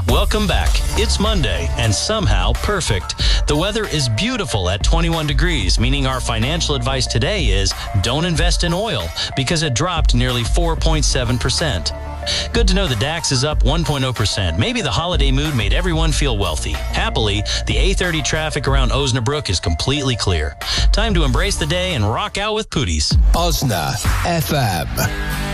Welcome back. It's Monday and somehow perfect. The weather is beautiful at 21 degrees, meaning our financial advice today is don't invest in oil because it dropped nearly 4.7%. Good to know the DAX is up 1.0%. Maybe the holiday mood made everyone feel wealthy. Happily, the A30 traffic around Osnabrück is completely clear. Time to embrace the day and rock out with Pooties. Osna FM.